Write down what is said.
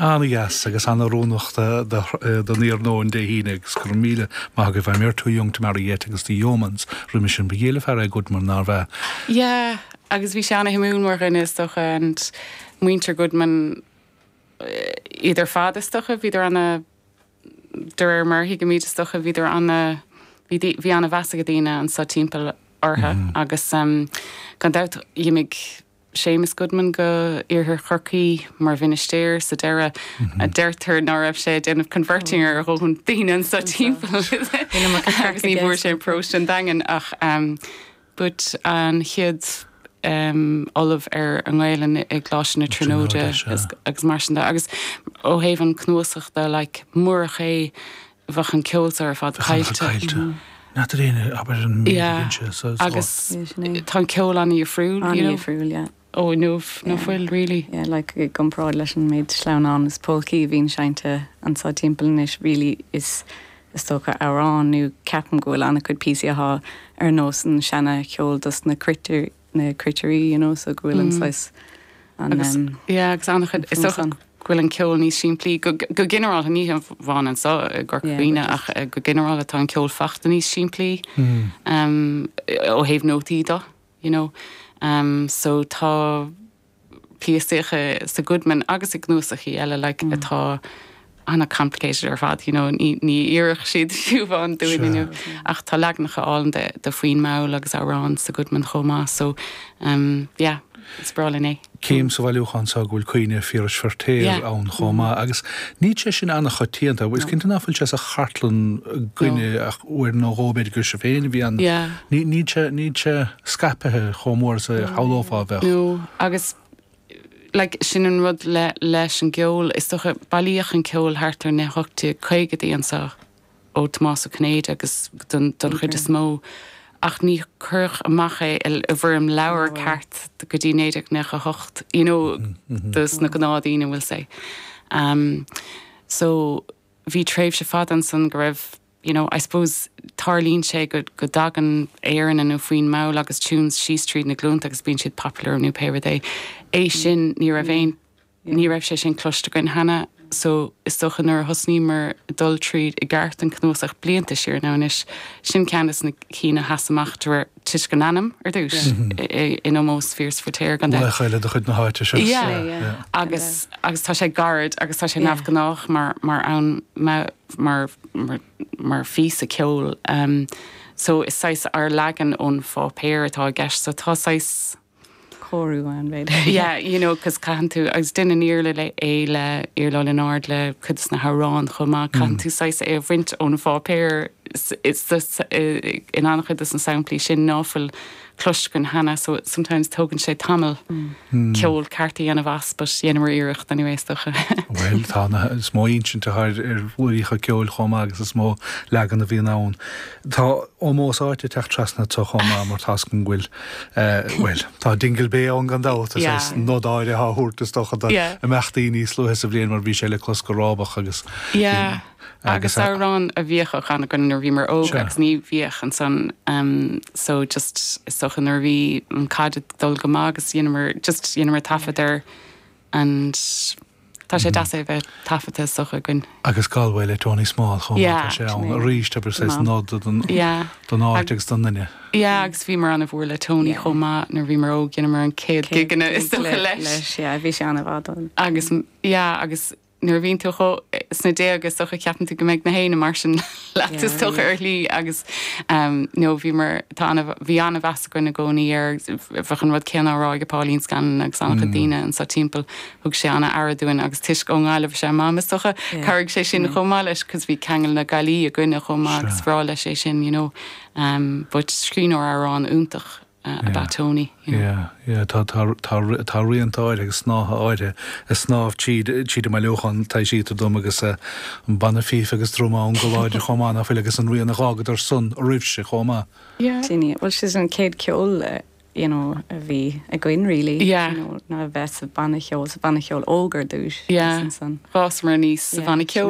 Yes, agus an rónach den níor nóin dé híine agus gur míle má go bheith mér tú jung te mar dhéit agus tí Jomans ruimi sin begéile fer good mar ná bheith. Ja, agus bhí seanna himún mar rinne stocha and muinter Goodman either fada stocha viidir anna der mar hi gemíide stocha viidir anna hí anna bheasa dína an sa timppel ortha agus gan dat dhimig Seamus Goodman go ar chorcaí mar vinistéir sa deire a deirtar ná raibh sé déanamh converting ar chun daine sa timppel agus ní bhór sé próst an dagan ach but an chiad Olive ar an gáilean ag gláisina tróide agus mar sin agus ó héh an cnúsachta le muirché bfach an ceoltar ar fad caiilte. Na réine aber an agus tá ceol an í friúil, ó nó fuil really. Yeah, like gomráid leis an méid sleán an is pócaí bhín seinte an sa timpplanis really is tócha árán nó ceapan gohfuil anna chud píí ath ar nós an sena ceol dus na criterí, so gohfuil an sais agus anna chud is gohfuil an ceol níos siimplí go general ní bháin an sa gurcuoine ach go general atá an ceol fachta níos siimplí ó héh nótaí do, so tá píosacha sa Goodman agus ag gnúsachaí eile le atá anna complicated ar fad, ní iireach siad siúbháin dúine ach tá leagnacha áil de faoin máil agus árán sa Goodman chomá, so it's brálin é. Céim sa bhilúchan sa bhfuil cuoine fíras fertéir ann chomá agus ní sé sin anna chotíanta, bhfuil cinnta náfuil sé a chartlan gcuine ach uair nó róbéid gur se féin bhí an ní sé scapathe chomór sa hálófá bheith. No, agus sin an rud leis an ceol is toch bailíoch an ceol hartar na hochtte chuige an sa ó Tomás Cnéad agus don chud is mó ach ní chuch amach a bhfuirm leabhar ceart go dtí néideach na hocht, dus na gnádaíine bhfuil sé. So bhí tréimh se fad an san go raibh, I suppose tarlín sé go dagan éan an faoin máil agus tunes She Street na glúnta agus bíonn siad popular new paper day. É sin ní raibh sé sin cloisteagan hana, so is dochan ar hosní mar dul tríd I gceart an cnúsach blianta siar náis sin ceannas na cína hasamachtar tuis go anam ar dús in ómós fírs fortéir gan le chaile do chud na háite se. agus tá sé gard agus tá sé nafh gannách mar an mar fís a ceol. So is sais ar legan ón fá péir atá gceist, so tá sais choú an bhéid. Cos caian tú agus duine níorla le éile iarla le náard le chudas na Harrán chumá caian tú sais é bhaint ón fá péir in annachchud is an saoimplí sin náfuil cloisceann hana, so sometimes tógann sé tamil ceol cartaí ana bhas, but dhéanamar iirecht na nuéistocha. Well, tá is mó insinta ar bhuaícha ceol chomá agus is mó legan a bhíon ann. Tá ómós áite teach trasna tá chomá mar tascan ghfuil tá dingil bé an gan dáta nó dáide thúirtas docha a meachtaí níos luhes a bblion mar bhí sé le clos go rábach agus. Agus árán a bhíocha chana gon nar bhí mar óg agus ní bhíoch an san, so just is sochan nar bhí an cadid dul go má agus dhéanamar tafad ar and tá sé das é bheith tafata socha gon. Agus gáilhfuil le Tony Small chomá sé an ríist aber sé nád don áit agus don nine. Agus bhí mar anna bhór le Tony chomá nar bhí mar óg dhéanamar an céad giganna is socha leis. Bhí sé anna bhádal. Agus nuair bhíon tú sna dé agus socha ceapan tú go méid na héine mar sin letas tucha ar lí agus nó bhí mar bhí anna bheasa go na gcónaí ar bhechan rud cean árá go Paulín scanan agus anna daine an sa timppel thug sé anna aradúin agus tuis go ngáileh sé mámas socha carg sé sin chomá leis cos bhí cheangail na galí a gcuine chomá agus bhrá leis sé sin, but scrín ó árán úntach about Tony. Tá riantáid agus snátha áide is snámh tíad mai leochan tá siad dom agus an banna fífa agus trúma an goláide chomá na fil agus an rianna gágad ar sun a ribse chomá. Tíine, well she's an céad ceol a bhí a gcuin really. Na bheits a banna cheol ógar dúis. Rás mar níos a banna ceol.